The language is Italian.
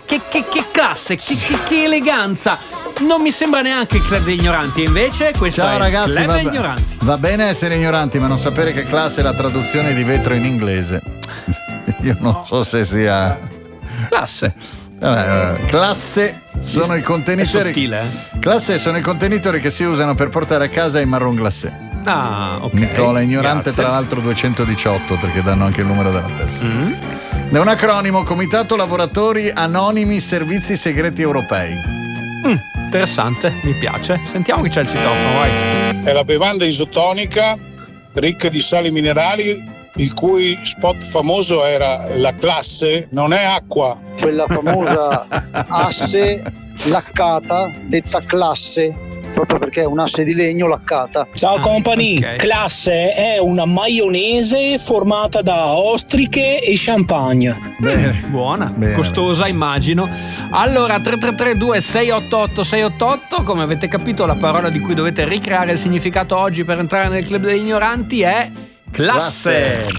che classe, che eleganza. Non mi sembra neanche il club degli ignoranti, invece questo Ciao è ragazzi, il club degli ignoranti. va bene essere ignoranti, ma non sapere che classe è la traduzione di vetro in inglese. Io non so se sia Classe. Classe sono i contenitori. È sottile, Classe sono i contenitori che si usano per portare a casa i marron glacé. Ah, ok. Nicola ignorante, grazie. tra l'altro 218, perché danno anche il numero della testa. È un acronimo: Comitato Lavoratori Anonimi Servizi Segreti Europei. Interessante, mi piace. Sentiamo chi c'è il citofono, vai. È la bevanda isotonica ricca di sali minerali, il cui spot famoso era la classe, non è acqua. Quella famosa asse laccata, detta classe, proprio perché è un asse di legno laccata. Ciao company, ok. Classe è una maionese formata da ostriche e champagne. Bene. Buona, Bene. costosa immagino. Allora 3332 688 688, come avete capito la parola di cui dovete ricreare il significato oggi per entrare nel club degli ignoranti è classe.